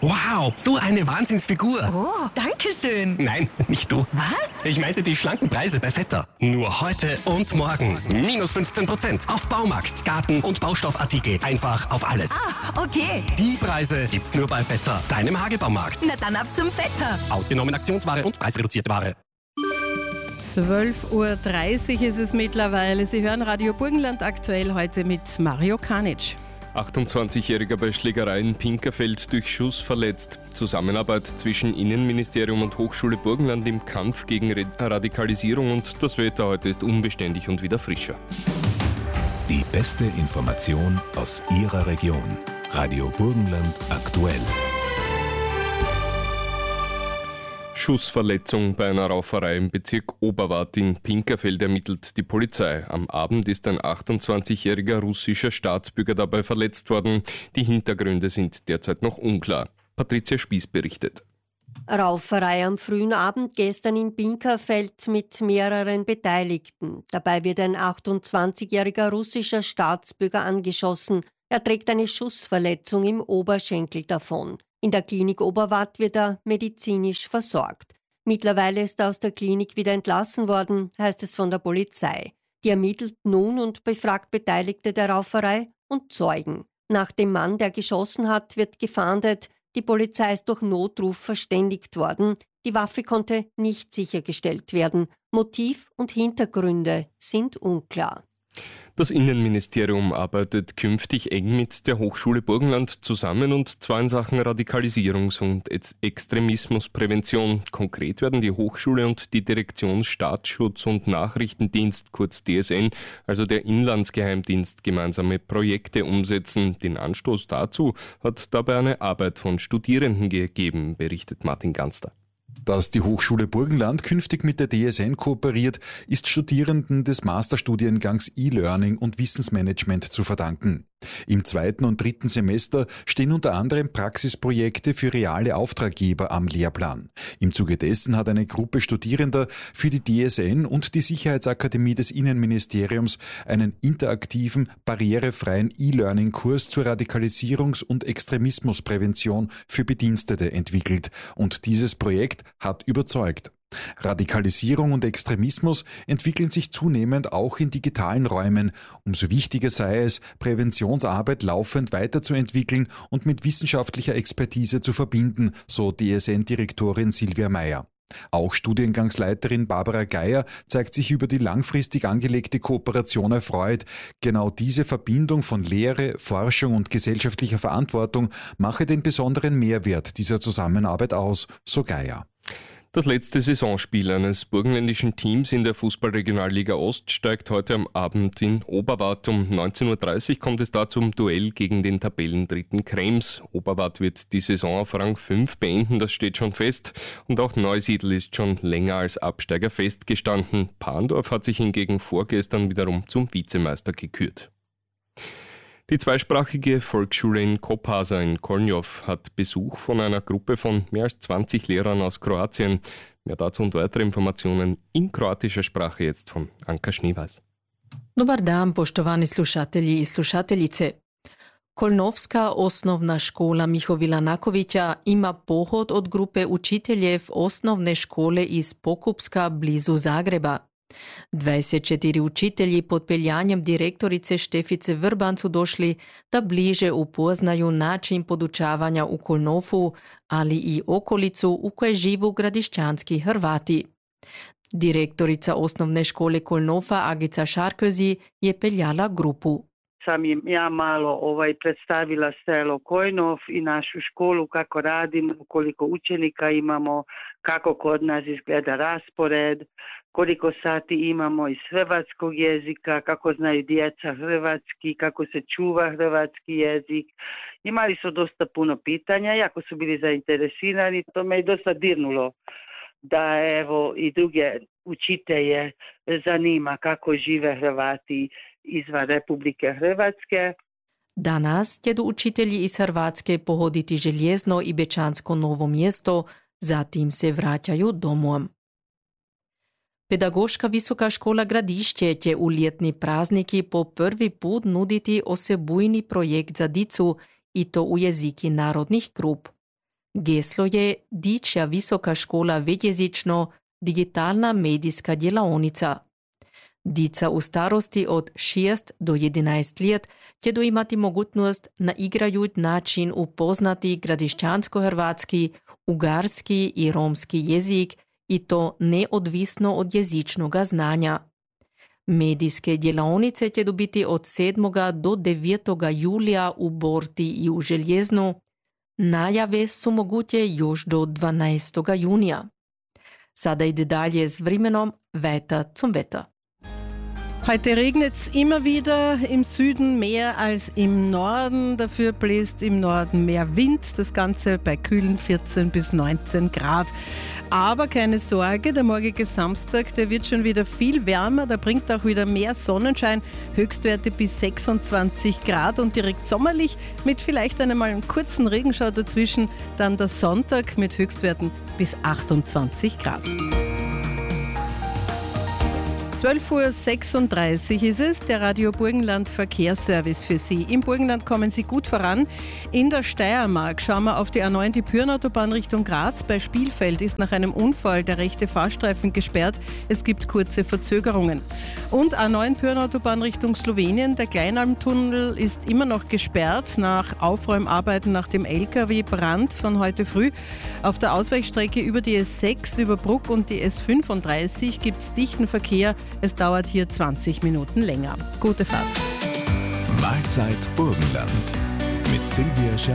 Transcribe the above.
Wow, so eine Wahnsinnsfigur. Oh, danke schön. Nein, nicht du. Was? Ich meinte die schlanken Preise bei Vetter. Nur heute und morgen. Minus 15% auf Baumarkt, Garten- und Baustoffartikel. Einfach auf alles. Ah, okay. Die Preise gibt's nur bei Vetter, deinem Hagebaumarkt. Na dann ab zum Vetter. Ausgenommen Aktionsware und preisreduzierte Ware. 12.30 Uhr ist es mittlerweile. Sie hören Radio Burgenland aktuell heute mit Mario Kanic. 28-Jähriger bei Schlägerei in Pinkerfeld durch Schuss verletzt. Zusammenarbeit zwischen Innenministerium und Hochschule Burgenland im Kampf gegen Radikalisierung und das Wetter heute ist unbeständig und wieder frischer. Die beste Information aus Ihrer Region. Radio Burgenland aktuell. Schussverletzung bei einer Rauferei im Bezirk Oberwart in Pinkerfeld ermittelt die Polizei. Am Abend ist ein 28-jähriger russischer Staatsbürger dabei verletzt worden. Die Hintergründe sind derzeit noch unklar. Patricia Spieß berichtet. Rauferei am frühen Abend gestern in Pinkerfeld mit mehreren Beteiligten. Dabei wird ein 28-jähriger russischer Staatsbürger angeschossen. Er trägt eine Schussverletzung im Oberschenkel davon. In der Klinik Oberwart wird er medizinisch versorgt. Mittlerweile ist er aus der Klinik wieder entlassen worden, heißt es von der Polizei. Die ermittelt nun und befragt Beteiligte der Rauferei und Zeugen. Nach dem Mann, der geschossen hat, wird gefahndet. Die Polizei ist durch Notruf verständigt worden. Die Waffe konnte nicht sichergestellt werden. Motiv und Hintergründe sind unklar. Das Innenministerium arbeitet künftig eng mit der Hochschule Burgenland zusammen und zwar in Sachen Radikalisierungs- und Extremismusprävention. Konkret werden die Hochschule und die Direktion Staatsschutz und Nachrichtendienst, kurz DSN, also der Inlandsgeheimdienst, gemeinsame Projekte umsetzen. Den Anstoß dazu hat dabei eine Arbeit von Studierenden gegeben, berichtet Martin Ganster. Dass die Hochschule Burgenland künftig mit der DSN kooperiert, ist Studierenden des Masterstudiengangs E-Learning und Wissensmanagement zu verdanken. Im 2. und 3. Semester stehen unter anderem Praxisprojekte für reale Auftraggeber am Lehrplan. Im Zuge dessen hat eine Gruppe Studierender für die DSN und die Sicherheitsakademie des Innenministeriums einen interaktiven, barrierefreien E-Learning-Kurs zur Radikalisierungs- und Extremismusprävention für Bedienstete entwickelt. Und dieses Projekt hat überzeugt. Radikalisierung und Extremismus entwickeln sich zunehmend auch in digitalen Räumen. Umso wichtiger sei es, Präventionsarbeit laufend weiterzuentwickeln und mit wissenschaftlicher Expertise zu verbinden, so DSN-Direktorin Silvia Meyer. Auch Studiengangsleiterin Barbara Geier zeigt sich über die langfristig angelegte Kooperation erfreut. Genau diese Verbindung von Lehre, Forschung und gesellschaftlicher Verantwortung mache den besonderen Mehrwert dieser Zusammenarbeit aus, so Geier. Das letzte Saisonspiel eines burgenländischen Teams in der Fußballregionalliga Ost steigt heute am Abend in Oberwart. Um 19.30 Uhr kommt es da zum Duell gegen den Tabellendritten Krems. Oberwart wird die Saison auf Rang 5 beenden, das steht schon fest. Und auch Neusiedl ist schon länger als Absteiger festgestanden. Parndorf hat sich hingegen vorgestern wiederum zum Vizemeister gekürt. Die zweisprachige Volksschule in Kopasa in Kolnjow hat Besuch von einer Gruppe von mehr als 20 Lehrern aus Kroatien. Mehr dazu und weitere Informationen in kroatischer Sprache jetzt von Anka Schneeweiß. Dobar dan, poštovani slušatelji i slušateljice. Kolnovska osnovna škola Mihovila Nakovića ima pohod od grupe učiteljev osnovne škole iz Pokupska blizu Zagreba. 24 učitelji pod peljanjem direktorice Štefice Vrban su došli da bliže upoznaju način podučavanja u Kolnovu, ali i okolicu u kojoj živu gradišćanski Hrvati. Direktorica osnovne škole Kolnova Agica Šarközi je peljala grupu. Sam im ja malo predstavila selo Kojnov i našu školu, kako radimo, koliko učenika imamo, kako kod nas izgleda raspored, koliko sati imamo iz hrvatskog jezika, kako znaju djeca hrvatski, kako se čuva hrvatski jezik. Imali su dosta puno pitanja, jako su bili zainteresirani, to me je dosta dirnulo da evo i druge učitelje zanima kako žive Hrvati izvan Republike Hrvatske. Danas jedu učitelji iz Hrvatske pohoditi Željezno i Bečansko Novo mjesto, zatim se vraćaju domom. Pedagoška visoka škola Gradišće će u ljetni prazniki po prvi put nuditi osebujni projekt za dicu i to u jeziki narodnih grup. Geslo je Dičja Visoka škola vejezično-digitalna medijska djelavnica. Dica u starosti od 6 do 11 let tjedu imati mogućnost na igrajuć način upoznati gradišćansko-hrvatski, ugarski i romski jezik i to neodvisno od jezičnoga znanja. Medijske djelavnice tjedu biti od 7. do 9. julija u Borti i u Željeznu. Najave su moguće još do 12. junija. Sada ide dalje s vremenom Wetter zum Wetter. Heute regnet es immer wieder, im Süden mehr als im Norden. Dafür bläst im Norden mehr Wind, das Ganze bei kühlen 14 bis 19 Grad. Aber keine Sorge, der morgige Samstag, der wird schon wieder viel wärmer, da bringt auch wieder mehr Sonnenschein, Höchstwerte bis 26 Grad und direkt sommerlich mit vielleicht einem kurzen Regenschau dazwischen, dann der Sonntag mit Höchstwerten bis 28 Grad. 12:36 Uhr ist es, der Radio Burgenland Verkehrsservice für Sie. Im Burgenland kommen Sie gut voran. In der Steiermark schauen wir auf die A9, die Pyhrn-Autobahn Richtung Graz. Bei Spielfeld ist nach einem Unfall der rechte Fahrstreifen gesperrt. Es gibt kurze Verzögerungen. Und A9 Pyhrn-Autobahn Richtung Slowenien. Der Kleinalmtunnel ist immer noch gesperrt nach Aufräumarbeiten nach dem LKW-Brand von heute früh. Auf der Ausweichstrecke über die S6, über Bruck und die S35 gibt es dichten Verkehr. Es dauert hier 20 Minuten länger. Gute Fahrt. Mahlzeit Burgenland mit Silvia